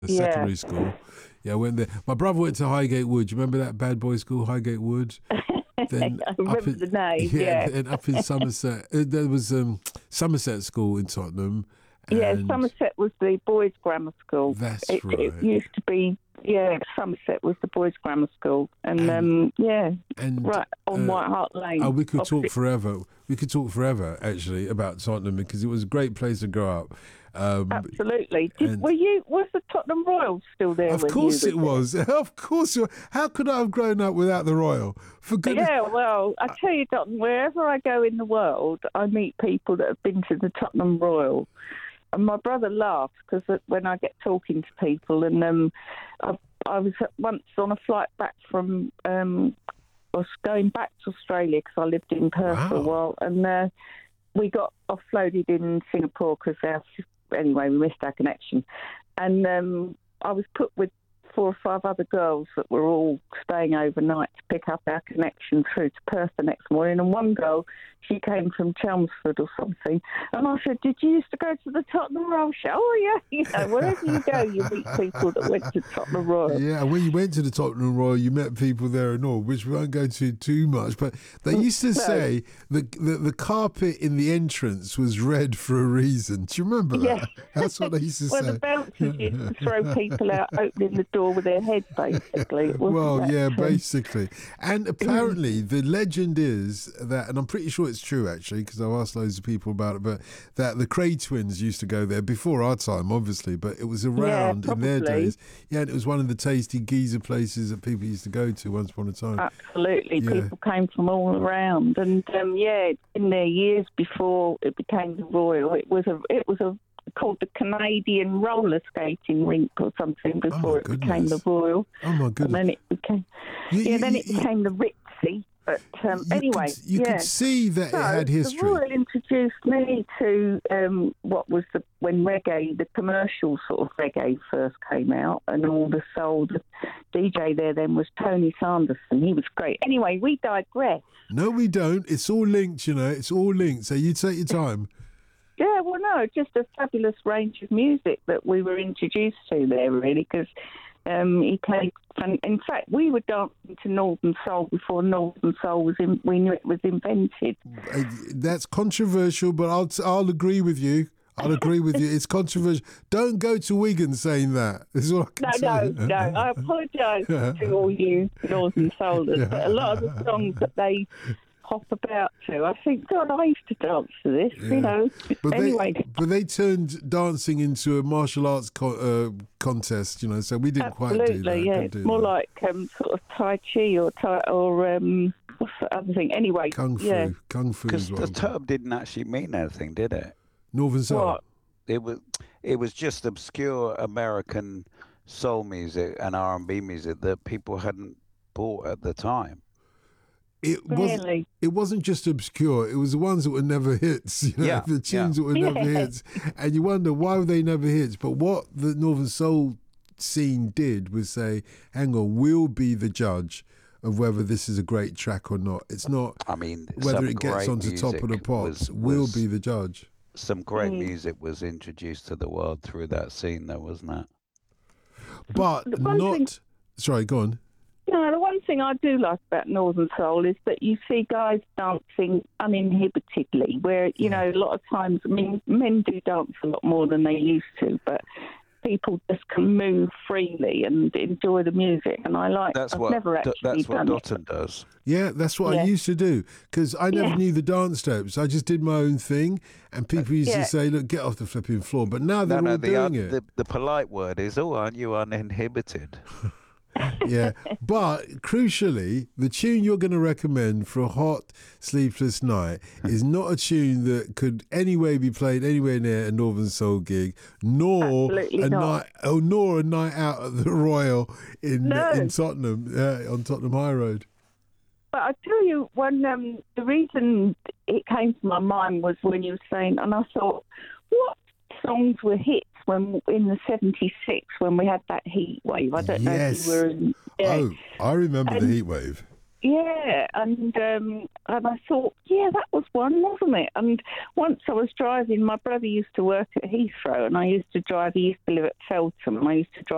the Yeah. secondary school. Yeah, I went there. My brother went to Highgate Wood. You remember that bad boy school, Highgate Wood? Then I remember the name. Yeah. then up in Somerset, there was Somerset School in Tottenham. Yeah, And Somerset was the boys' grammar school. that's It right. used to be, Somerset was the boys' grammar school. And right on White Hart Lane. Oh, we could opposite- talk forever. We could talk forever, actually, about Tottenham because it was a great place to grow up. Absolutely. and- Was the Tottenham Royal still there? Of course it was. Of course. How could I have grown up without the Royal? For goodness. Yeah, well, I tell you, Dalton, wherever I go in the world, I meet people that have been to the Tottenham Royal. And my brother laughs because when I get talking to people, and I was once on a flight back from, I was going back to Australia because I lived in Perth for a while, and we got offloaded in Singapore because anyway, we missed our connection. And I was put with 4 or 5 other girls that were all staying overnight to pick up our connection through to Perth the next morning. And one girl, she came from Chelmsford or something. And I said, "Did you used to go to the Tottenham Royal show?" "Oh, yeah." Wherever you go, you meet people that went to Tottenham Royal. Yeah, and when you went to the Tottenham Royal, you met people there and all, which we won't go to too much. But they used to say the carpet in the entrance was red for a reason. Do you remember that? Yes. That's what they used to say. Well, the bouncers used to throw people out opening the door with their head, basically. Basically. And apparently the legend is that, and I'm pretty sure it's true actually, because I've asked loads of people about it, but that the Cray twins used to go there before our time, obviously, but it was around in their days. Yeah, and it was one of the tasty geezer places that people used to go to once upon a time. Absolutely. Yeah. People came from all around. And, in their years before it became the Royal, it was called the Canadian Roller Skating Rink or something before it became the Royal. Oh my goodness! And then it became, it became the Ritzy. But anyway, you could see that it had history. The Royal introduced me to what was when reggae, the commercial sort of reggae first came out, and all the soul. The DJ there then was Tony Sanderson. He was great. Anyway, we digress. No, we don't. It's all linked, It's all linked. So you take your time. Yeah, well, no, just a fabulous range of music that we were introduced to there, really, because he played. And in fact, we were dancing to Northern Soul before Northern Soul we knew it was invented. That's controversial, but I'll agree with you. It's controversial. Don't go to Wigan saying that. This is what I can tell you. No. I apologise to all you Northern Soulers, but a lot of the songs that they hop about to, I think, God, I used to dance to this, But anyway. They turned dancing into a martial arts contest, so we didn't quite do that. Absolutely, yeah. It's more like sort of Tai Chi or what's the other thing? Anyway, Kung Fu. Yeah. Kung Fu Because as well. the term didn't actually mean anything, did it? Northern Soul. What? It was just obscure American soul music and R&B music that people hadn't bought at the time. It wasn't just obscure. It was the ones that were never hits. The tunes that were never hits, and you wonder why were they never hits. But what the Northern Soul scene did was say, "Hang on, we'll be the judge of whether this is a great track or not. It's not. I mean, whether it gets onto top of the pops. We'll be the judge." Some great music was introduced to the world through that scene, though, wasn't it? But sorry, go on. No, the one thing I do like about Northern Soul is that you see guys dancing uninhibitedly, where, a lot of times, men do dance a lot more than they used to, but people just can move freely and enjoy the music, and That's what Dotun does. Yeah, that's what I used to do, because I never knew the dance steps. I just did my own thing, and people used to say, "Look, get off the flipping floor." But now they're all doing it. The polite word is, "Oh, aren't you uninhibited?" Yeah, but crucially, the tune you're going to recommend for a hot, sleepless night is not a tune that could anyway be played anywhere near a Northern Soul gig, nor a night out at the Royal in Tottenham, on Tottenham High Road. But I tell you, the reason it came to my mind was when you were saying, and I thought, what songs were hits when in the 76 when we had that heat wave? I don't know if you were in. Oh, I remember the heat wave. Yeah, and I thought, that was one, wasn't it? And once I was driving, my brother used to work at Heathrow, and I used to drive. He used to live at Feltham, and I used to drive